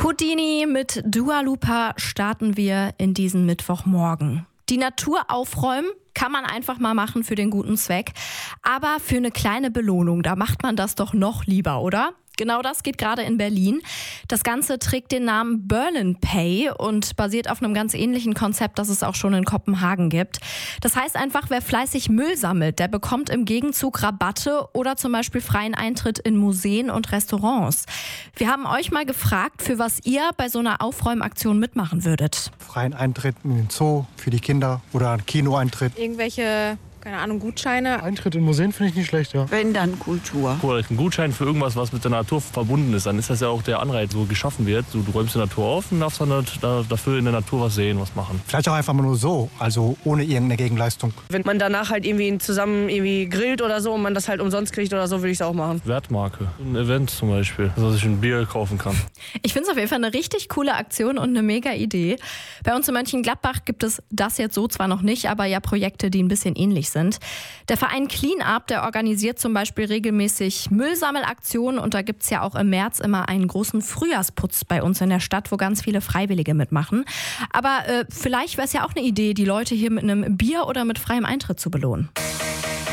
Houdini mit Dua Lipa starten wir in diesen Mittwochmorgen. Die Natur aufräumen kann man einfach mal machen für den guten Zweck. Aber für eine kleine Belohnung, da macht man das doch noch lieber, oder? Genau das geht gerade in Berlin. Das Ganze trägt den Namen Berlin Pay und basiert auf einem ganz ähnlichen Konzept, das es auch schon in Kopenhagen gibt. Das heißt einfach, wer fleißig Müll sammelt, der bekommt im Gegenzug Rabatte oder zum Beispiel freien Eintritt in Museen und Restaurants. Wir haben euch mal gefragt, für was ihr bei so einer Aufräumaktion mitmachen würdet. Freien Eintritt in den Zoo für die Kinder oder einen Kinoeintritt. Irgendwelche, keine Ahnung, Gutscheine. Eintritt in Museen finde ich nicht schlecht, ja. Wenn, dann Kultur. Oder ein Gutschein für irgendwas, was mit der Natur verbunden ist. Dann ist das ja auch der Anreiz, so geschaffen wird. Du räumst die Natur auf und darfst dann dafür in der Natur was sehen, was machen. Vielleicht auch einfach mal nur so, also ohne irgendeine Gegenleistung. Wenn man danach halt irgendwie zusammen grillt oder so und man das halt umsonst kriegt oder so, würde ich es auch machen. Wertmarke. Ein Event zum Beispiel, dass ich ein Bier kaufen kann. Ich finde es auf jeden Fall eine richtig coole Aktion und eine mega Idee. Bei uns in Mönchengladbach gibt es das jetzt so zwar noch nicht, aber ja Projekte, die ein bisschen ähnlich sind. Der Verein Clean Up, der organisiert zum Beispiel regelmäßig Müllsammelaktionen und da gibt es ja auch im März immer einen großen Frühjahrsputz bei uns in der Stadt, wo ganz viele Freiwillige mitmachen. Aber vielleicht wäre es ja auch eine Idee, die Leute hier mit einem Bier oder mit freiem Eintritt zu belohnen.